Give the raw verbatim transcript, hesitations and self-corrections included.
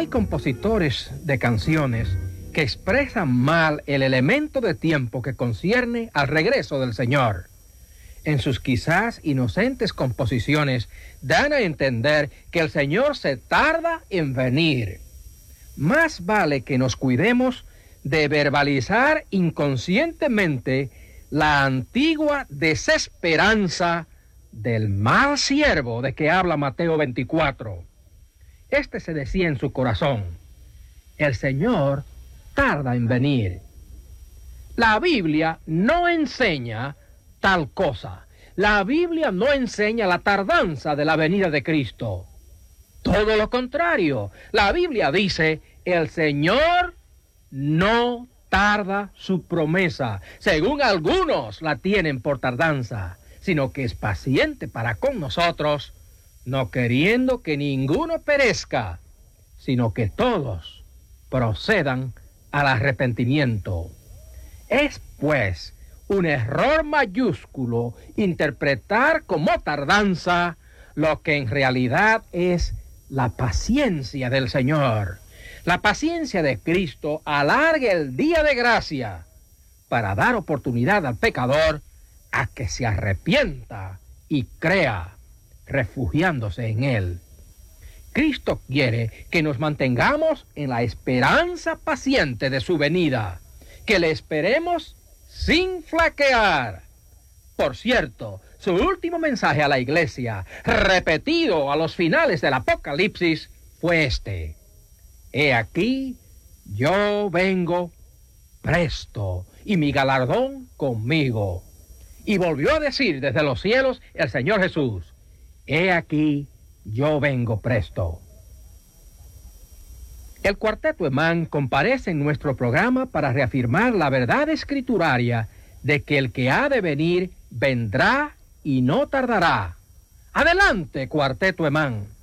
hay compositores de canciones que expresan mal el elemento de tiempo que concierne al regreso del Señor. En sus quizás inocentes composiciones dan a entender que el Señor se tarda en venir. Más vale que nos cuidemos de verbalizar inconscientemente la antigua desesperanza del mal siervo de que habla Mateo veinticuatro. Este se decía en su corazón: el Señor tarda en venir. La Biblia no enseña tal cosa. La Biblia no enseña la tardanza de la venida de Cristo. Todo lo contrario, la Biblia dice: el Señor no tarda su promesa, según algunos la tienen por tardanza, sino que es paciente para con nosotros, no queriendo que ninguno perezca, sino que todos procedan al arrepentimiento. Es, pues, un error mayúsculo interpretar como tardanza lo que en realidad es la paciencia del Señor. La paciencia de Cristo alarga el día de gracia para dar oportunidad al pecador a que se arrepienta y crea, refugiándose en Él. Cristo quiere que nos mantengamos en la esperanza paciente de su venida, que le esperemos sin flaquear. Por cierto, su último mensaje a la iglesia, repetido a los finales del Apocalipsis, fue este: He aquí, yo vengo presto, y mi galardón conmigo. Y volvió a decir desde los cielos el Señor Jesús: He aquí, yo vengo presto. El Cuarteto Emán comparece en nuestro programa para reafirmar la verdad escrituraria de que el que ha de venir vendrá y no tardará. Adelante, Cuarteto Emán.